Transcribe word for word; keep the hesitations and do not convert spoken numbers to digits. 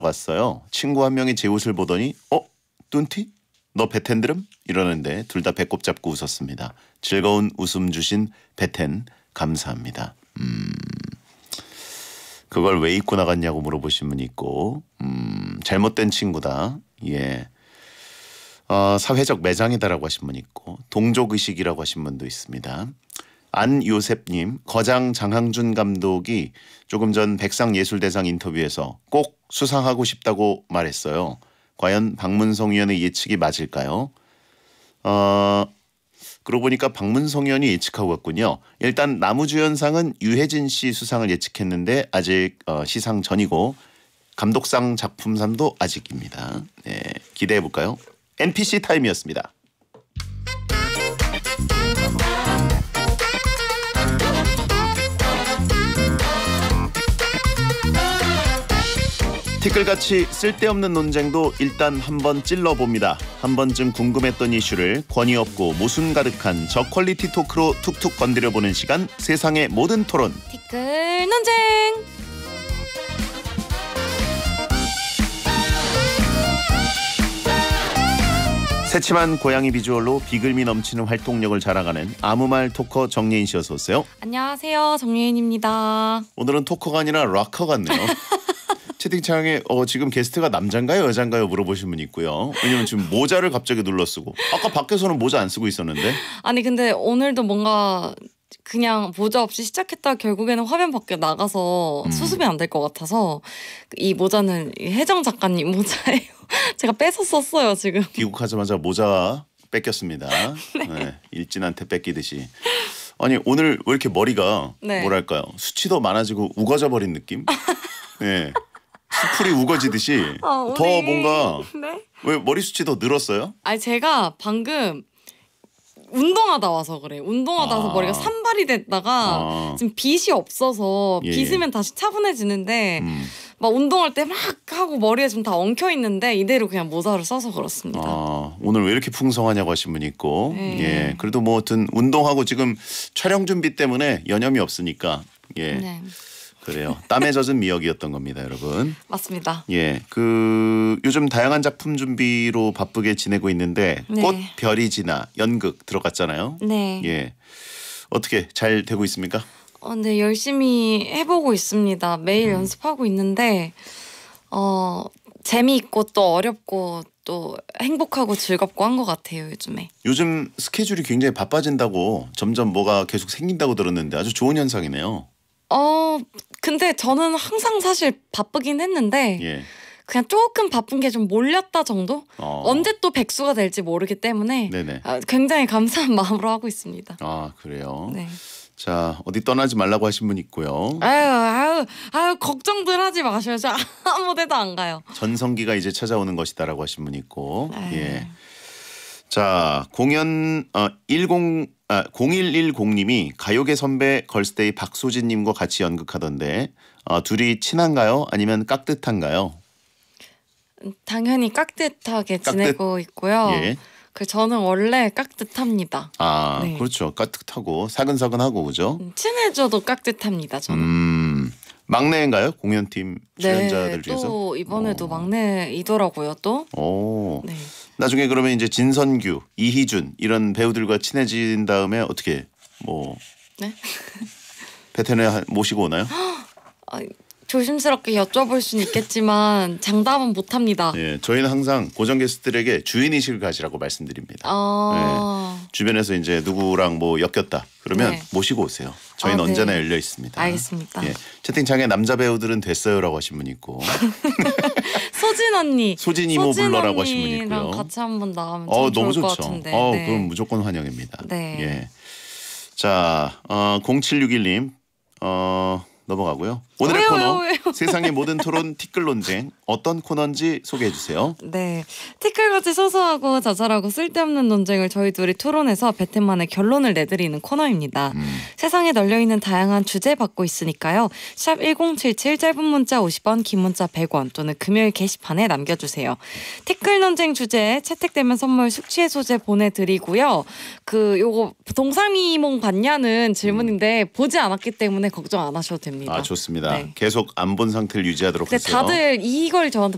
왔어요. 친구 한 명이 제 옷을 보더니 어? 뚠티? 너 베텐드름? 이러는데 둘 다 배꼽 잡고 웃었습니다. 즐거운 웃음 주신 베텐 감사합니다. 음, 그걸 왜 입고 나갔냐고 물어보신 분이 있고 음, 잘못된 친구다. 예. 어, 사회적 매장이다라고 하신 분이 있고 동족의식이라고 하신 분도 있습니다. 안요셉님, 거장 장항준 감독이 조금 전 백상예술대상 인터뷰에서 꼭 수상하고 싶다고 말했어요. 과연 박문성 의원의 예측이 맞을까요? 어, 그러고 보니까 박문성 의원이 예측하고 갔군요. 일단 나무주연상은 유해진 씨 수상을 예측했는데 아직 어, 시상 전이고 감독상 작품상도 아직입니다. 네, 기대해 볼까요? 엔피씨 타임이었습니다. 티끌같이 쓸데없는 논쟁도 일단 한번 찔러봅니다. 한 번쯤 궁금했던 이슈를 권위 없고 모순 가득한 저퀄리티 토크로 툭툭 건드려보는 시간, 세상의 모든 토론 티끌 논쟁. 새침한 고양이 비주얼로 비글미 넘치는 활동력을 자랑하는 아무말 토커 정예인 씨 어서 오세요. 안녕하세요, 정예인입니다. 오늘은 토커가 아니라 락커 같네요. 채팅창에 어, 지금 게스트가 남잔가요 여잔가요 물어보신 분이 있고요. 왜냐면 지금 모자를 갑자기 눌러 쓰고 아까 밖에서는 모자 안 쓰고 있었는데. 아니 근데 오늘도 뭔가 그냥 모자 없이 시작했다 결국에는 화면 밖에 나가서 음. 수습이 안 될 것 같아서 이 모자는 혜정 작가님 모자예요. 제가 뺏어 썼어요 지금. 귀국하자마자 모자 뺏겼습니다. 네. 네, 일진한테 뺏기듯이. 아니 오늘 왜 이렇게 머리가 네. 뭐랄까요 수치도 많아지고 우거져 버린 느낌? 네. 수풀이 우거지듯이 아, 더 뭔가 네? 왜 머리 숱이 더 늘었어요? 아니 제가 방금 운동하다 와서 그래. 운동하다 와서 아. 머리가 산발이 됐다가 아. 지금 빗이 없어서 예, 빗으면 예. 다시 차분해지는데 음. 막 운동할 때 막 하고 머리에 좀 다 엉켜 있는데 이대로 그냥 모자를 써서 그렇습니다. 아, 오늘 왜 이렇게 풍성하냐고 하신 분이 있고 네. 예 그래도 뭐 하여튼 운동하고 지금 촬영 준비 때문에 여념이 없으니까 예 네. 그래요. 땀에 젖은 미역이었던 겁니다, 여러분. 맞습니다. 예, 그 요즘 다양한 작품 준비로 바쁘게 지내고 있는데 네. 꽃, 별이 지나 연극 들어갔잖아요. 네. 예, 어떻게 잘 되고 있습니까? 어, 네, 열심히 해보고 있습니다. 매일 음. 연습하고 있는데 어, 재미있고 또 어렵고 또 행복하고 즐겁고 한 것 같아요, 요즘에. 요즘 스케줄이 굉장히 바빠진다고 점점 뭐가 계속 생긴다고 들었는데 아주 좋은 현상이네요. 어, 근데 저는 항상 사실 바쁘긴 했는데 예. 그냥 조금 바쁜 게 좀 몰렸다 정도? 어. 언제 또 백수가 될지 모르기 때문에 네네. 아, 굉장히 감사한 마음으로 하고 있습니다. 아 그래요. 네. 자 어디 떠나지 말라고 하신 분 있고요. 아유 아유 아유 걱정들 하지 마셔요. 저 아무 데도 안 가요. 전성기가 이제 찾아오는 것이다라고 하신 분 있고. 아유. 예. 자 공연 어, 일공 아, 공일일공님이 가요계 선배 걸스데이 박소진님과 같이 연극하던데 어, 둘이 친한가요? 아니면 깍듯한가요? 당연히 깍듯하게 지내고 있고요. 예. 그 저는 원래 깍듯합니다. 아 네. 그렇죠. 깍듯하고 사근사근하고 그죠? 음, 친해져도 깍듯합니다. 저는. 음 막내인가요? 공연팀 출연자들 네, 중에서? 또 이번에도 오. 막내이더라고요. 또. 오. 네. 나중에 그러면 이제 진선규, 이희준 이런 배우들과 친해진 다음에 어떻게 뭐 네? 베텐에 모시고 오나요? 아, 조심스럽게 여쭤볼 수는 있겠지만 장담은 못합니다. 예, 저희는 항상 고정 게스트들에게 주인의식을 가지라고 말씀드립니다. 아, 네. 주변에서 이제 누구랑 뭐 엮였다 그러면 네. 모시고 오세요. 저희는 아, 네. 언제나 열려 있습니다. 알겠습니다. 예, 채팅창에 남자 배우들은 됐어요라고 하신 분 있고 소진 언니, 소진 이모 불러라고 하신 분 언니랑 있고요. 같이 한번 나가면 참 어 좋을 너무 것 좋죠. 같은데. 어 네. 그럼 무조건 환영입니다. 네. 예. 자, 어, 공칠육일님 어, 넘어가고요. 오늘의 왜요, 코너 왜요, 왜요? 세상의 모든 토론 티끌 논쟁 어떤 코너인지 소개해 주세요. 네, 티끌같이 소소하고 자잘하고 쓸데없는 논쟁을 저희 둘이 토론해서 베텐만의 결론을 내드리는 코너입니다. 음. 세상에 널려있는 다양한 주제 받고 있으니까요. 샵 일공칠칠 짧은 문자 오십 원 긴 문자 백 원 또는 금요일 게시판에 남겨주세요. 티끌 논쟁 주제 채택되면 선물 숙취 해소제 보내드리고요. 그 요거 동상이몽 봤냐는 질문인데 보지 않았기 때문에 걱정 안 하셔도 됩니다. 아 좋습니다. 네. 계속 안 본 상태를 유지하도록 근데 하세요. 다들 이걸 저한테